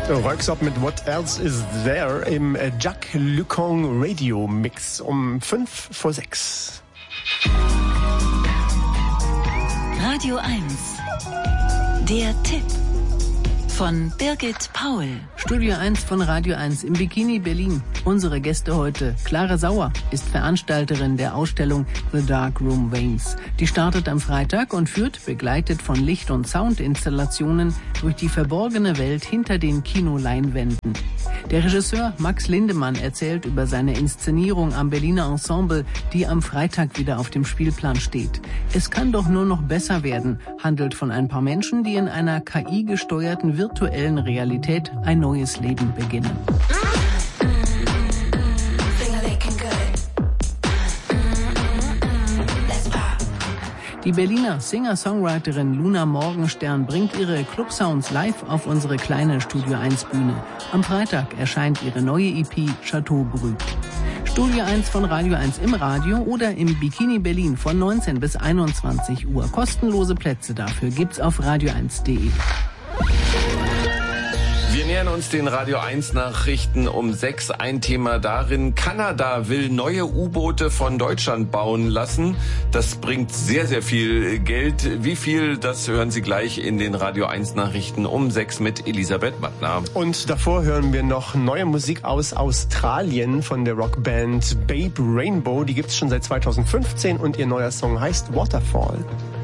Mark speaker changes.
Speaker 1: Röyksopp mit What Else Is There im Jack Lucon Radio Mix um 5:05.
Speaker 2: Radio 1. Der Tipp von Birgit Paul.
Speaker 3: Studio 1 von Radio 1 im Bikini Berlin. Unsere Gäste heute. Clara Sauer ist Veranstalterin der Ausstellung The Dark Room Veins. Die startet am Freitag und führt, begleitet von Licht- und Soundinstallationen, durch die verborgene Welt hinter den Kinoleinwänden. Der Regisseur Max Lindemann erzählt über seine Inszenierung am Berliner Ensemble, die am Freitag wieder auf dem Spielplan steht. Es kann doch nur noch besser werden, handelt von ein paar Menschen, die in einer KI-gesteuerten virtuellen Realität ein neues Leben beginnen. Die Berliner Singer-Songwriterin Luna Morgenstern bringt ihre Club-Sounds live auf unsere kleine Studio 1 Bühne. Am Freitag erscheint ihre neue EP Chateau Brut. Studio 1 von Radio 1 im Radio oder im Bikini Berlin von 19 bis 21 Uhr. Kostenlose Plätze dafür gibt's auf radio1.de.
Speaker 4: Wir nähern uns den Radio 1 Nachrichten um 6. Ein Thema darin: Kanada will neue U-Boote von Deutschland bauen lassen. Das bringt sehr, sehr viel Geld. Wie viel, das hören Sie gleich in den Radio 1 Nachrichten um 6 mit Elisabeth Mattner.
Speaker 1: Und davor hören wir noch neue Musik aus Australien von der Rockband Babe Rainbow. Die gibt's schon seit 2015 und ihr neuer Song heißt Waterfall.